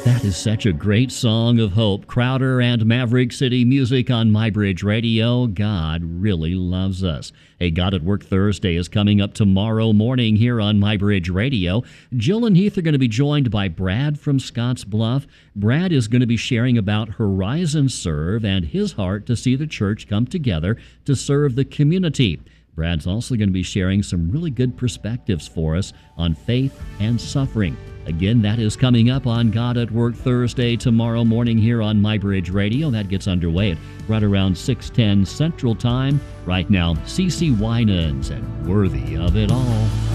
That is such a great song of hope. Crowder and Maverick City Music on MyBridge Radio. God really loves us. Hey, God at Work Thursday is coming up tomorrow morning here on MyBridge Radio. Jill and Heath are going to be joined by Brad from Scotts Bluff. Brad is going to be sharing about Horizon Serve and his heart to see the church come together to serve the community. Brad's also going to be sharing some really good perspectives for us on faith and suffering. Again, that is coming up on God at Work Thursday tomorrow morning here on MyBridge Radio. That gets underway at right around 6:10 Central Time. Right now, CeCe Winans and Worthy of It All.